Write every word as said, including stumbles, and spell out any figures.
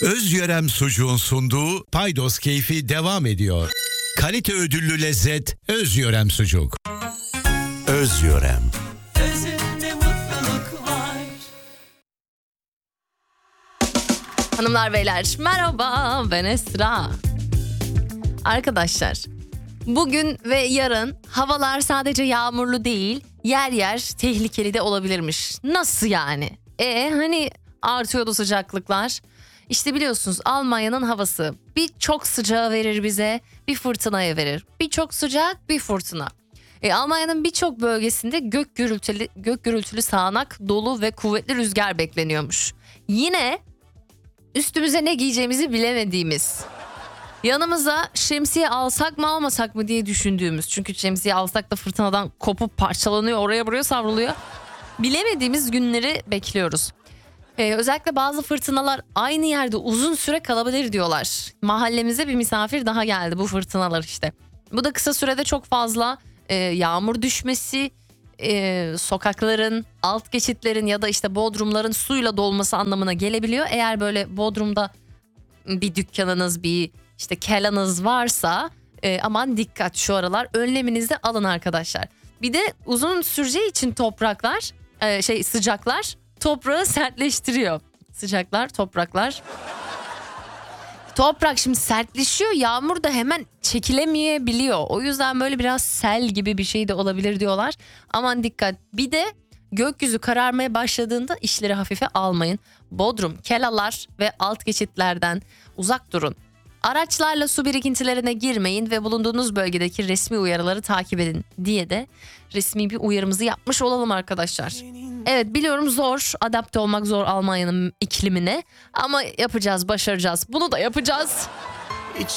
Özyörem Sucuğun sunduğu Paydos Keyfi devam ediyor. Kalite ödüllü lezzet Özyörem Sucuk. Özyörem. Özünde mutluluk var. Hanımlar beyler merhaba, ben Esra. Arkadaşlar, bugün ve yarın havalar sadece yağmurlu değil, yer yer tehlikeli de olabilirmiş. Nasıl yani? E hani artıyordu sıcaklıklar. İşte biliyorsunuz Almanya'nın havası bir çok sıcağı verir bize, bir fırtınaya verir. Bir çok sıcak, bir fırtına. E, Almanya'nın birçok bölgesinde gök gürültülü, gök gürültülü sağanak, dolu ve kuvvetli rüzgar bekleniyormuş. Yine üstümüze ne giyeceğimizi bilemediğimiz, yanımıza şemsiye alsak mı almasak mı diye düşündüğümüz. Çünkü şemsiye alsak da fırtınadan kopup parçalanıyor, oraya buraya savruluyor. Bilemediğimiz günleri bekliyoruz. Ee, özellikle bazı fırtınalar aynı yerde uzun süre kalabilir diyorlar. Mahallemize bir misafir daha geldi, bu fırtınalar işte. Bu da kısa sürede çok fazla e, yağmur düşmesi, e, sokakların, alt geçitlerin ya da işte bodrumların suyla dolması anlamına gelebiliyor. Eğer böyle bodrumda bir dükkanınız, bir işte kelanız varsa e, aman dikkat, şu aralar önleminizi alın arkadaşlar. Bir de uzun süreceği için topraklar, e, şey sıcaklar toprağı sertleştiriyor. Sıcaklar, topraklar. Toprak şimdi sertleşiyor, yağmur da hemen çekilemeyebiliyor. O yüzden böyle biraz sel gibi bir şey de olabilir diyorlar. Aman dikkat. Bir de gökyüzü kararmaya başladığında işleri hafife almayın. Bodrum, kelalar ve alt geçitlerden uzak durun. Araçlarla su birikintilerine girmeyin ve bulunduğunuz bölgedeki resmi uyarıları takip edin diye de resmi bir uyarımızı yapmış olalım arkadaşlar. Evet, biliyorum zor, adapte olmak zor Almanya'nın iklimine ama yapacağız, başaracağız. Bunu da yapacağız.